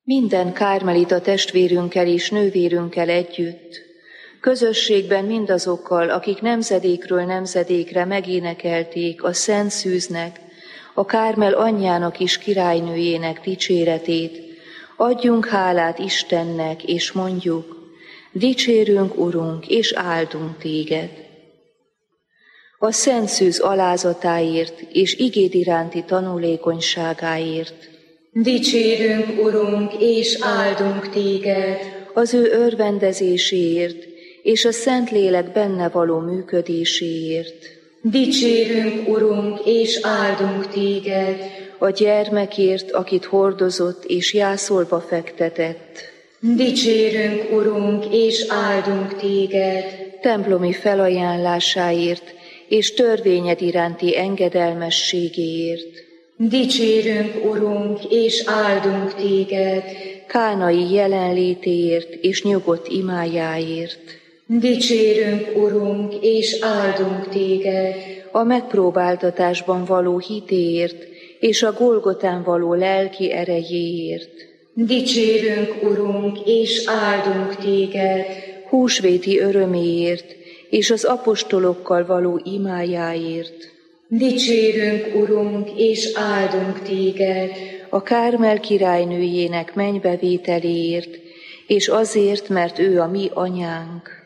Minden kármelita testvérünkkel és nővérünkkel együtt, közösségben mindazokkal, akik nemzedékről nemzedékre megénekelték a Szent Szűznek, a Kármel anyjának és királynőjének dicséretét, adjunk hálát Istennek, és mondjuk: dicsérünk, Urunk, és áldunk téged. A Szent Szűz alázatáért és igéd iránti tanulékonyságáért dicsérünk, Urunk, és áldunk téged. Az ő örvendezéséért és a Szentlélek benne való működéséért dicsérünk, Urunk, és áldunk téged. A gyermekért, akit hordozott és jászolba fektetett dicsérünk, Urunk, és áldunk téged. Templomi felajánlásáért és törvényed iránti engedelmességéért dicsérünk, Urunk, és áldunk téged. Kánai jelenlétéért és nyugodt imájáért dicsérünk, Urunk, és áldunk téged. A megpróbáltatásban való hitéért és a Golgotán való lelki erejéért dicsérünk, Urunk, és áldunk téged. Húsvéti öröméért és az apostolokkal való imájáért dicsérünk, Urunk, és áldunk téged. A Kármel királynőjének mennybevételéért, és azért, mert ő a mi anyánk